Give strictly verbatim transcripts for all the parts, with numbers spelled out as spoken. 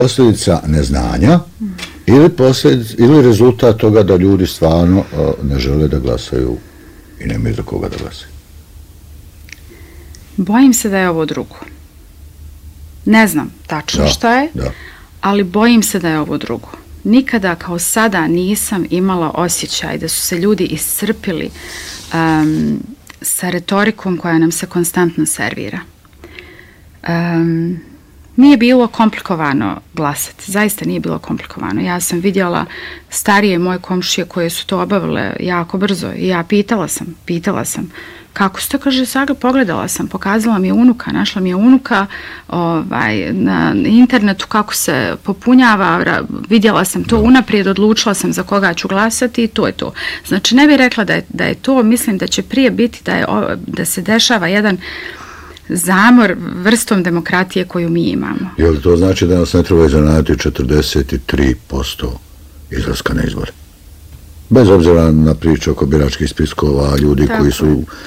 posljedica neznanja ili, posljedica, ili rezultat toga da ljudi stvarno uh, ne žele da glasaju i nemaju za koga da glasaju? Bojim se da je ovo drugo. Ne znam tačno da, šta je, da. ali bojim se da je ovo drugo. Nikada kao sada nisam imala osjećaj da su se ljudi iscrpili um, sa retorikom koja nam se konstantno servira. Um, nije bilo komplikovano glasati, zaista nije bilo komplikovano. Ja sam vidjela starije moje komšije koje su to obavile jako brzo i ja pitala sam, pitala sam kako se to kaže, Saga, pogledala sam, pokazala mi je unuka, našla mi je unuka ovaj, na internetu kako se popunjava, vidjela sam to unaprijed, odlučila sam za koga ću glasati i to je to. Znači ne bih rekla da je, da je to, mislim da će prije biti da, je, da se dešava jedan zamor vrstom demokratije koju mi imamo. Je li to znači da nas ne treba iznenaditi četrdeset tri posto izlaska na izbore? Bez obzira na priču oko biračkih spiskova, ljudi tako koji su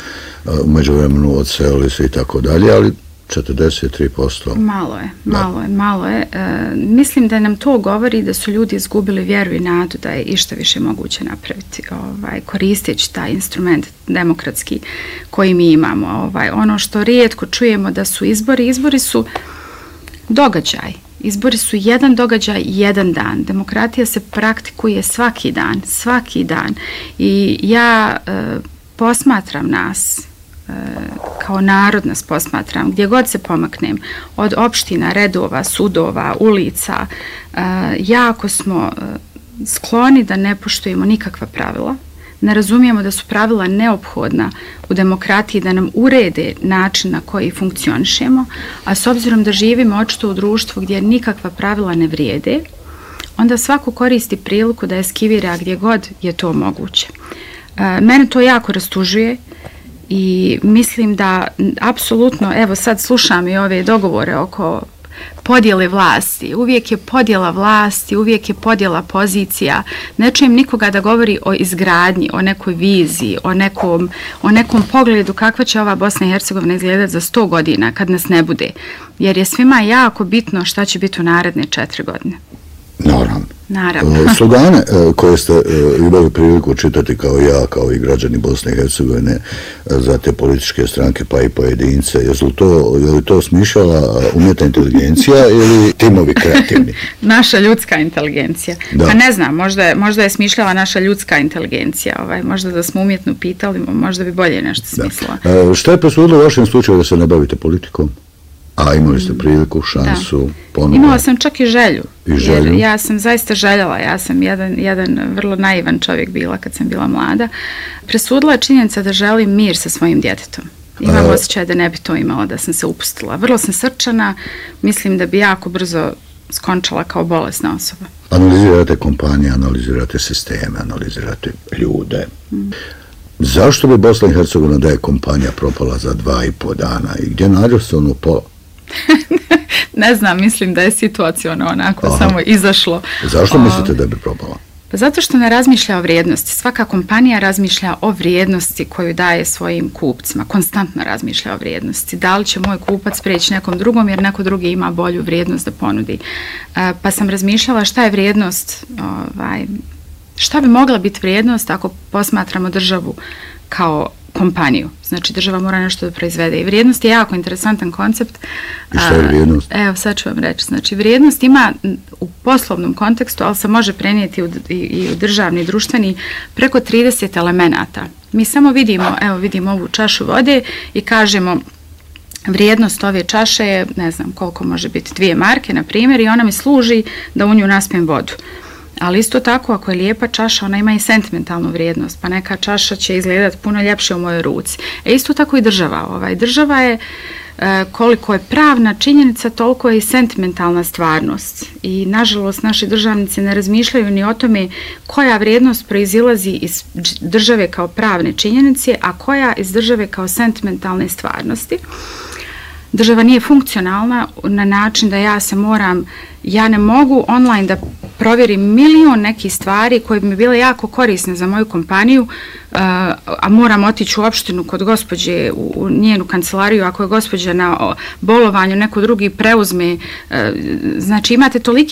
u međuvremenu odselili se i tako dalje, ali četrdeset tri posto. Malo je, malo je, malo je. E, mislim da nam to govori da su ljudi izgubili vjeru i nadu da je išta više moguće napraviti, ovaj, koristeći taj instrument demokratski koji mi imamo. Ovaj, ono što rijetko čujemo da su izbori, izbori su događaj. Izbori su jedan događaj, jedan dan. Demokratija se praktikuje svaki dan, svaki dan. I ja e, posmatram nas, e, kao narod nas posmatram, gdje god se pomaknem, od opština, redova, sudova, ulica, e, jako smo e, skloni da ne poštujemo nikakva pravila. Ne razumijemo da su pravila neophodna u demokratiji da nam urede način na koji funkcionišemo, a s obzirom da živimo očito u društvu gdje nikakva pravila ne vrijede, onda svako koristi priliku da eskivira gdje god je to moguće. E, mene to jako rastužuje i mislim da apsolutno, evo sad slušam i ove dogovore oko podjele vlasti, uvijek je podjela vlasti, uvijek je podjela pozicija. Ne čujem nikoga da govori o izgradnji, o nekoj viziji, o nekom, o nekom pogledu kakva će ova Bosna i Hercegovina izgledati za sto godina kad nas ne bude. Jer je svima jako bitno šta će biti u naredne četiri godine. Naravno. Naravno. Slogane koje ste imali priliku čitati kao ja, kao i građani Bosne i Hercegovine za te političke stranke pa i pojedince, je li to, je li to smišljala umjetna inteligencija ili timovi kreativni? Naša ljudska inteligencija. Da. Pa ne znam, možda je, možda je smišljala naša ljudska inteligencija. Ovaj, možda da smo umjetno pitali, možda bi bolje nešto smislila. Da. Šta je presudilo u vašem slučaju da se ne bavite politikom? A imali ste priliku, šansu, ponovno? Imala sam čak i želju. I želju? Jer ja sam zaista željela. Ja sam jedan, jedan vrlo naivan čovjek bila kad sam bila mlada. Presudila je činjenica da želim mir sa svojim djetetom. Imam osjećaj da ne bi to imala da sam se upustila. Vrlo sam srčana. Mislim da bi jako brzo skončala kao bolesna osoba. Analizirate kompanije, analizirate sisteme, analizirate ljude. Mm. Zašto bi Bosna i Hercegovina da je kompanija propala za dva i po dana i gdje nađe se ono pola? Ne znam, mislim da je situacijalno onako Aha. samo izašlo. Zašto mislite da bi propala? Pa zato što ne razmišlja o vrijednosti. Svaka kompanija razmišlja o vrijednosti koju daje svojim kupcima. Konstantno razmišlja o vrijednosti. Da li će moj kupac prijeći nekom drugom jer neko drugi ima bolju vrijednost da ponudi. Pa sam razmišljala šta je vrijednost, ovaj, šta bi mogla biti vrijednost ako posmatramo državu kao kompaniju. Znači, država mora nešto da proizvede. I vrijednost je jako interesantan koncept. I šta je vrijednost? Evo, sad ću vam reći. Znači, vrijednost ima u poslovnom kontekstu, ali se može prenijeti u, i, i u državni i društveni preko trideset elemenata. Mi samo vidimo, evo, vidimo ovu čašu vode i kažemo vrijednost ove čaše je, ne znam koliko može biti, dvije marke, na primjer, i ona mi služi da u nju naspijem vodu. Ali isto tako, ako je lijepa čaša, ona ima i sentimentalnu vrijednost, pa neka čaša će izgledati puno ljepše u mojoj ruci. E isto tako i država. Ovaj, država je, e, koliko je pravna činjenica, toliko je i sentimentalna stvarnost. I, nažalost, naši državnici ne razmišljaju ni o tome koja vrijednost proizilazi iz države kao pravne činjenice, a koja iz države kao sentimentalne stvarnosti. Država nije funkcionalna na način da ja se moram, ja ne mogu online da provjerim milion nekih stvari koje bi mi bile jako korisne za moju kompaniju, a moram otići u opštinu kod gospođe u njenu kancelariju, ako je gospođa na bolovanju, neko drugi preuzme. Znači imate toliki